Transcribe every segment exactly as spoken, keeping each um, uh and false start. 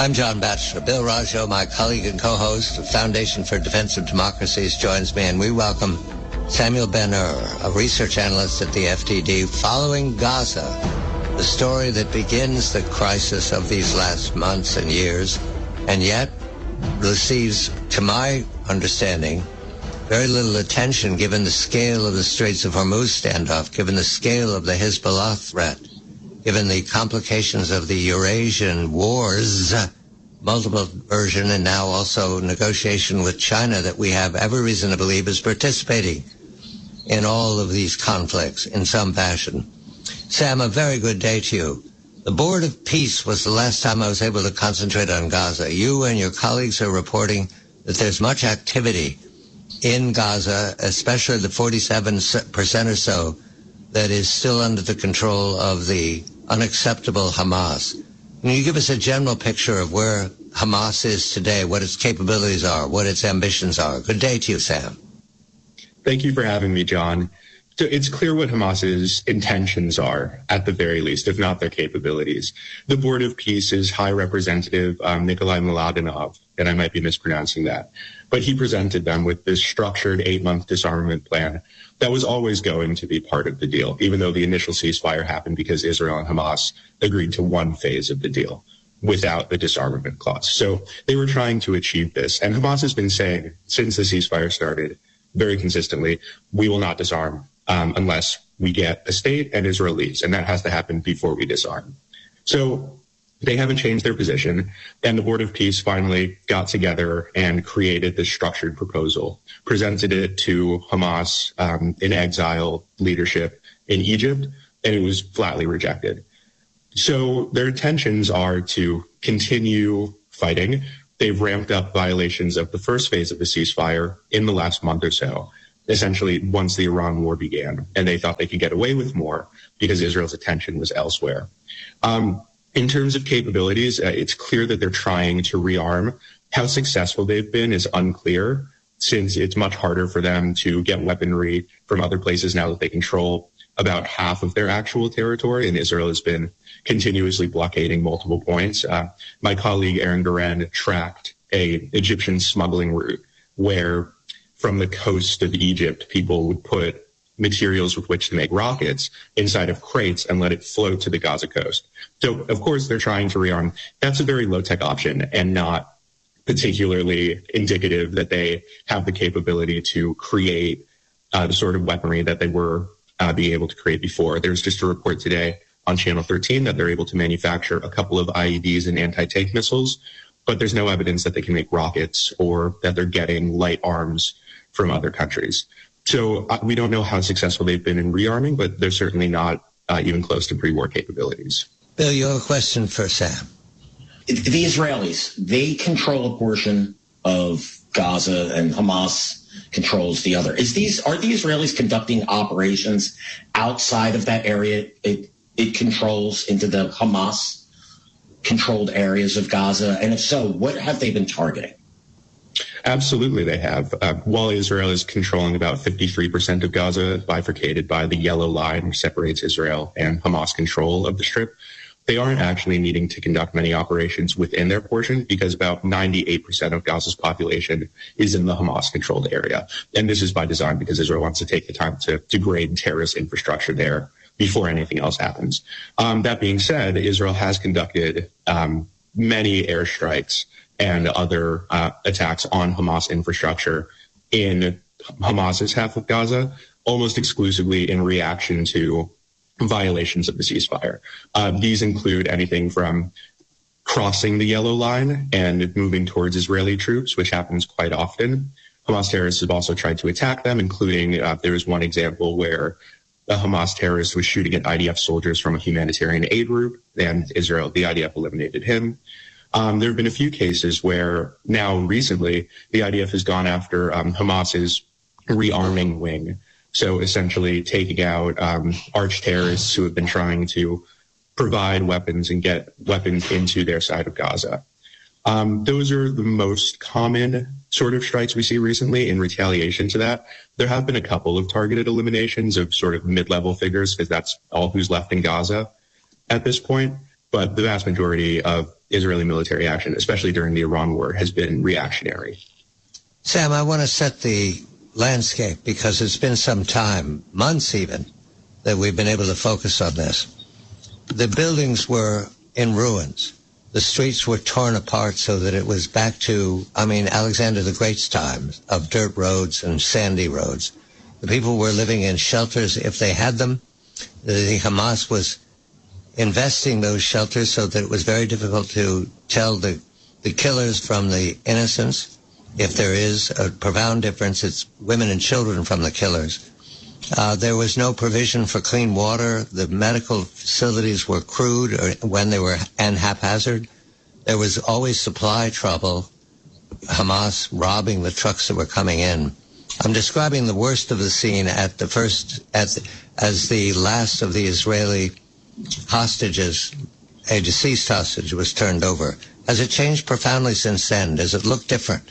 I'm John Batchelor. Bill Raggio, my colleague and co-host of Foundation for Defense of Democracies, joins me, and we welcome Samuel Ben-Ur, a research analyst at the F D D, following Gaza, the story that begins the crisis of these last months and years, and yet receives, to my understanding, very little attention given the scale of the Straits of Hormuz standoff, given the scale of the Hezbollah threat, given the complications of the Eurasian wars, multiple version, and now also negotiation with China that we have every reason to believe is participating in all of these conflicts in some fashion. Sam, a very good day to you. The Board of Peace was the last time I was able to concentrate on Gaza. You and your colleagues are reporting that there's much activity in Gaza, especially the forty-seven percent or so that is still under the control of the unacceptable Hamas. Can you give us a general picture of where Hamas is today, what its capabilities are, what its ambitions are? Good day to you, Sam. Thank you for having me, John. So it's clear what Hamas's intentions are, at the very least, if not their capabilities. The Board of Peace's High Representative, um, Nikolai Mladenov, and I might be mispronouncing that, but he presented them with this structured eight-month disarmament plan that was always going to be part of the deal, even though the initial ceasefire happened because Israel and Hamas agreed to one phase of the deal without the disarmament clause. So they were trying to achieve this. And Hamas has been saying, since the ceasefire started, very consistently, we will not disarm um, unless we get a state and Israelis, and that has to happen before we disarm. So they haven't changed their position, and the Board of Peace finally got together and created this structured proposal, presented it to Hamas um, in exile leadership in Egypt, and it was flatly rejected. So their intentions are to continue fighting. They've ramped up violations of the first phase of the ceasefire in the last month or so, essentially once the Iran war began, and they thought they could get away with more because Israel's attention was elsewhere. Um, In terms of capabilities, uh, it's clear that they're trying to rearm. How successful they've been is unclear, since it's much harder for them to get weaponry from other places now that they control about half of their actual territory, and Israel has been continuously blockading multiple points. Uh, my colleague Aaron Duran tracked a Egyptian smuggling route where from the coast of Egypt, people would put materials with which to make rockets inside of crates and let it float to the Gaza coast. So, of course, they're trying to rearm. That's a very low-tech option and not particularly indicative that they have the capability to create uh, the sort of weaponry that they were uh, being able to create before. There's just a report today on Channel thirteen that they're able to manufacture a couple of I E Ds and anti-tank missiles, but there's no evidence that they can make rockets or that they're getting light arms from other countries. So uh, we don't know how successful they've been in rearming, but they're certainly not uh, even close to pre-war capabilities. Bill, you have a question for Sam. The Israelis, they control a portion of Gaza and Hamas controls the other. Is these are the Israelis conducting operations outside of that area it, it controls into the Hamas controlled areas of Gaza? And if so, what have they been targeting? Absolutely, they have. Uh, while Israel is controlling about fifty-three percent of Gaza, bifurcated by the yellow line which separates Israel and Hamas control of the Strip, they aren't actually needing to conduct many operations within their portion because about ninety-eight percent of Gaza's population is in the Hamas-controlled area. And this is by design because Israel wants to take the time to degrade terrorist infrastructure there before anything else happens. Um, that being said, Israel has conducted um, many airstrikes and other uh, attacks on Hamas infrastructure in Hamas's half of Gaza, almost exclusively in reaction to violations of the ceasefire. Uh, these include anything from crossing the yellow line and moving towards Israeli troops, which happens quite often. Hamas terrorists have also tried to attack them, including uh, there was one example where a Hamas terrorist was shooting at I D F soldiers from a humanitarian aid route, and Israel, the I D F eliminated him. Um, there have been a few cases where now recently the I D F has gone after um, Hamas's rearming wing. So essentially taking out um, arch terrorists who have been trying to provide weapons and get weapons into their side of Gaza. Um, those are the most common sort of strikes we see recently. In retaliation to that, there have been a couple of targeted eliminations of sort of mid-level figures because that's all who's left in Gaza at this point. but the vast majority of Israeli military action, especially during the Iran war, has been reactionary. Sam, I want to set the landscape because it's been some time, months even, that we've been able to focus on this. The buildings were in ruins. The streets were torn apart so that it was back to, I mean, Alexander the Great's time of dirt roads and sandy roads. The people were living in shelters if they had them. The Hamas was investing those shelters so that it was very difficult to tell the, the killers from the innocents. If there is a profound difference, it's women and children from the killers. Uh, there was no provision for clean water. The medical facilities were crude or when they were and haphazard. There was always supply trouble. Hamas robbing the trucks that were coming in. I'm describing the worst of the scene at the first, at the, as the last of the Israeli hostages, a deceased hostage, was turned over. Has it changed profoundly since then? Does it look different?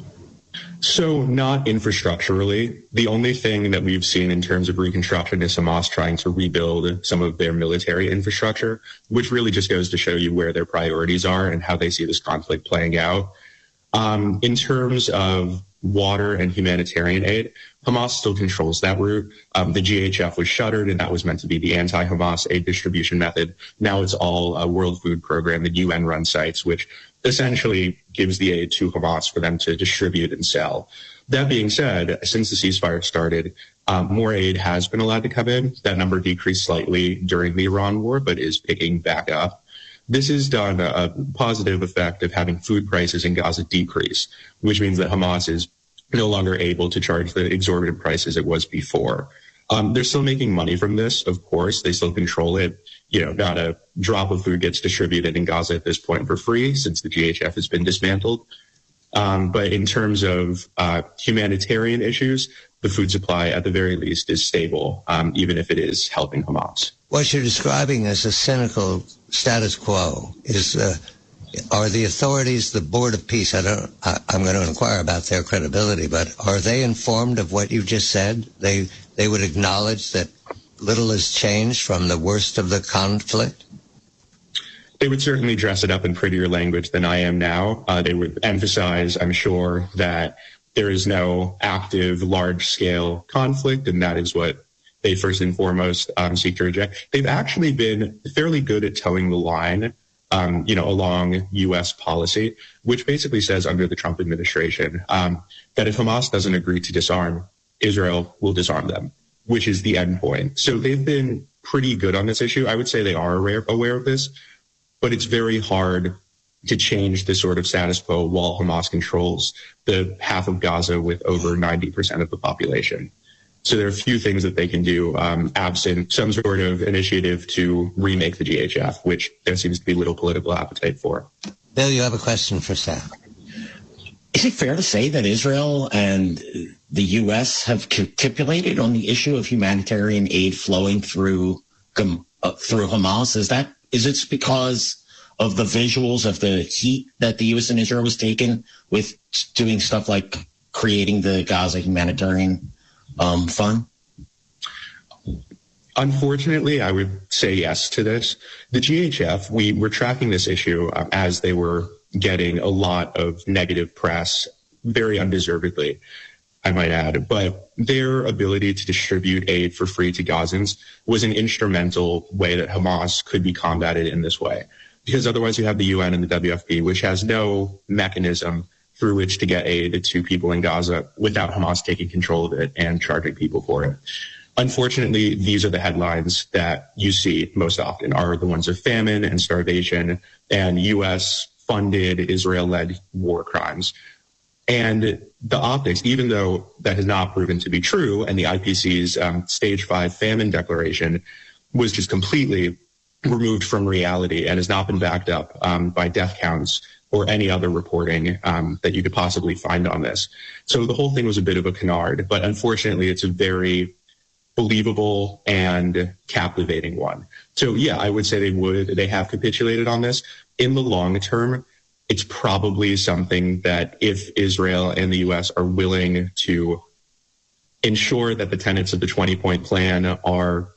So not infrastructurally. The only thing that we've seen in terms of reconstruction is Hamas trying to rebuild some of their military infrastructure, which really just goes to show you where their priorities are and how they see this conflict playing out. Um, in terms of water and humanitarian aid, Hamas still controls that route. Um, the G H F was shuttered, and that was meant to be the anti-Hamas aid distribution method. Now it's all a World Food Program and U N-run sites, which essentially gives the aid to Hamas for them to distribute and sell. That being said, since the ceasefire started, um, more aid has been allowed to come in. That number decreased slightly during the Iran war, but is picking back up. This has done a, a positive effect of having food prices in Gaza decrease, which means that Hamas is no longer able to charge the exorbitant prices it was before. Um, they're still making money from this, of course. They still control it. You know, not a drop of food gets distributed in Gaza at this point for free since the G H F has been dismantled. Um, but in terms of uh, humanitarian issues, the food supply, at the very least, is stable, um, even if it is helping Hamas. What you're describing as a cynical status quo is, uh, are the authorities, the Board of Peace, I don't, I, I'm going to inquire about their credibility, but are they informed of what you just said? They, they would acknowledge that little has changed from the worst of the conflict? They would certainly dress it up in prettier language than I am now. Uh, they would emphasize, I'm sure, that there is no active, large-scale conflict, and that is what they first and foremost um, seek to reject. They've actually been fairly good at towing the line, um, you know, along U S policy, which basically says under the Trump administration um, that if Hamas doesn't agree to disarm, Israel will disarm them, which is the end point. So they've been pretty good on this issue. I would say they are aware, aware of this, but it's very hard to change the sort of status quo while Hamas controls the half of Gaza with over ninety percent of the population. So there are a few things that they can do um, absent some sort of initiative to remake the G H F, which there seems to be little political appetite for. Bill, you have a question for Sam. Is it fair to say that Israel and the U S have capitulated on the issue of humanitarian aid flowing through uh, through Hamas? Is that is it because of the visuals of the heat that the U S and Israel was taking with doing stuff like creating the Gaza Humanitarian um, Fund? Unfortunately, I would say yes to this. The G H F, we were tracking this issue um, as they were getting a lot of negative press, very undeservedly, I might add. But their ability to distribute aid for free to Gazans was an instrumental way that Hamas could be combated in this way. Because otherwise you have the U N and the W F P, which has no mechanism through which to get aid to people in Gaza without Hamas taking control of it and charging people for it. Unfortunately, these are the headlines that you see most often, are the ones of famine and starvation and U S-funded, Israel-led war crimes. And the optics, even though that has not proven to be true, and the I P C's um, Stage five famine declaration was just completely removed from reality and has not been backed up um, by death counts or any other reporting um, that you could possibly find on this. So the whole thing was a bit of a canard, but unfortunately it's a very believable and captivating one. So yeah, I would say they would, they have capitulated on this. In the long term, it's probably something that if Israel and the U S are willing to ensure that the tenets of the twenty-point plan are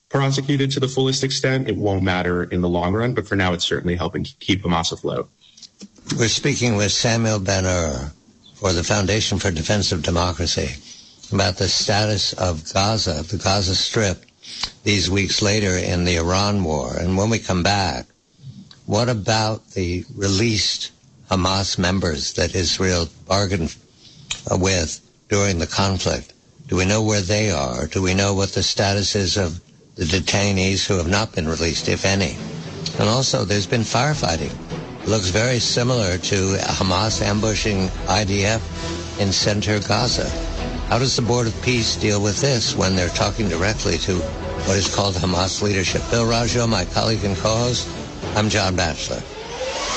prosecuted to the fullest extent, it won't matter in the long run, but for now it's certainly helping keep Hamas afloat. We're speaking with Samuel Ben-Ur for the Foundation for Defense of Democracy about the status of Gaza, the Gaza Strip, these weeks later in the Iran war. And when we come back, what about the released Hamas members that Israel bargained with during the conflict? Do we know where they are? Do we know what the status is of the detainees who have not been released, if any? And also, there's been firefighting. It looks very similar to Hamas ambushing I D F in center Gaza. How does the Board of Peace deal with this when they're talking directly to what is called Hamas leadership? Bill Raggio, my colleague and co-host. I'm John Batchelor.